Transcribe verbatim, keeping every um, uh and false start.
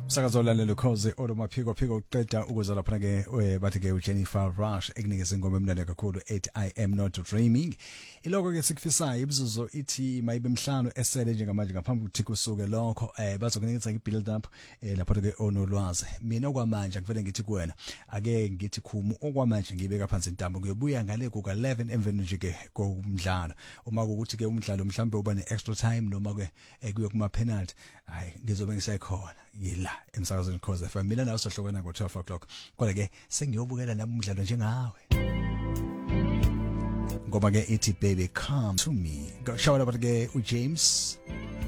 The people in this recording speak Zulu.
Sakazo lalelo khoze olomaphiko phiko uqeda ukuza lapha ke bathi ke uJennifer Rush ekunikeza ingoma emnandi kakhulu ethi I am not dreaming. Iloko ke sikufisayo ibizuzo ithi mayibe emhlanu esele njengamanje ngaphambi ukuthi kusuke lokho eh bazokunikeza ibuild up eh lapha ke onolwazi. Mina okwamanje ngivele ngithi kuwena ake ngithi khumu okwamanje ngibeka phansi intambo kuyobuya ngale ku eleven emveni nje ke komdlalo. Uma ukuthi ke umdlalo mhlambe uba ne extra time noma ke kuye kuma penalty hayi ngizobe ngisekhona yila emsakazweni Khoza F M mina nawe sohlokana ngo twelve o'clock kodwa ke sengiyobukela nami umdlalo njengawe ngoba ke ithi baby come to me ngashawula bathi ke uJames